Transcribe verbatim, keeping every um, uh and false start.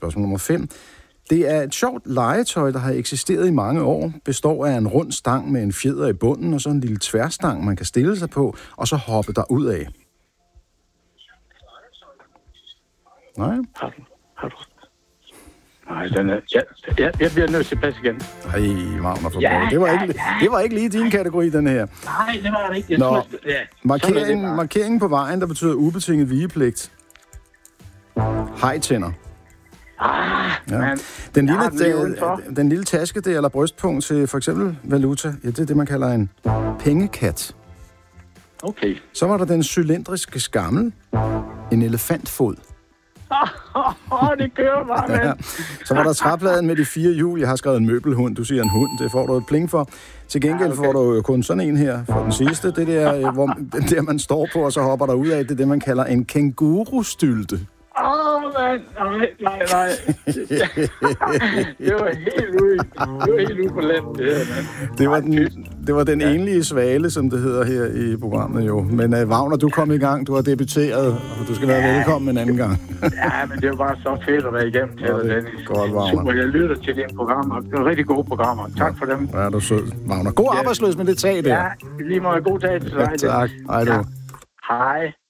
Spørgsmål nummer fem. Det er et sjovt legetøj, der har eksisteret i mange år. Består af en rund stang med en fjeder i bunden, og så en lille tværstang, man kan stille sig på, og så hoppe der ud af. Nej. Har du? Har du? Nej, den er... Ja, jeg, jeg bliver nødt til at passe igen. Ej, Wagner for ja, det, var ja, ikke, ja. det var ikke lige din kategori, den her. Nej, det var det ikke. Jeg Nå, tror, ja. markering, markeringen på vejen, der betyder ubetinget vigepligt. Hejtænder. Ah, ja. man. Den lille, den, den lille taske, det eller brystpunkt til for eksempel valuta, ja, det er det, man kalder en pengekat. Okay. Så var der den cylindriske skammel, en elefantfod. Åh, oh, det kører bare, mand. Ja. Så var der træpladen med de fire hjul. Jeg har skrevet en møbelhund. Du siger en hund. Det får du et pling for. Til gengæld ja, okay. får du jo kun sådan en her for den sidste. Det der, hvor, den der, man står på, og så hopper der ud af. Det er det, man kalder en kængurustylte. Åh, oh, mand. Nej, nej, nej. Det var helt ude. Det var helt ude på landet, det her, mand. Det var den, det var den enlige svale, som det hedder her i programmet, jo. Men uh, Wagner, du kom i gang. Du har debuteret, og du skal være ja, velkommen en anden gang. Ja, men det var bare så fedt at være igennem til dig, Dennis. Godt, Wagner. Super, jeg lytter til dine programmer. Det var rigtig gode programmer. Tak for dem. Ja, du er sød, Wagner. God arbejdsløs med det tag der. Ja, lige meget god dag til dig. Ja, tak. Hej du. Ja. Hej.